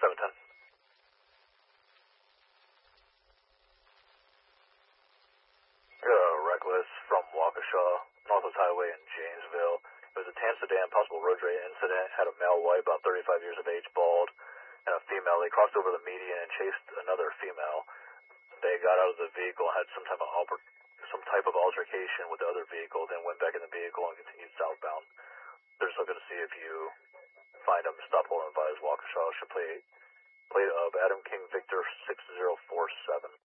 710. Reckless from Waukesha, Northwest Highway in Janesville. It was a tan sedan, possible road rage incident. Had a male white, about 35 years of age, bald, and a female. They crossed over the median and chased another female. They got out of the vehicle and had some type of altercation with the other vehicle, then went back in the vehicle and continued southbound. They're just looking to see if you find them. Stop holding advise Waukesha. Should plate of Adam King Victor 6047.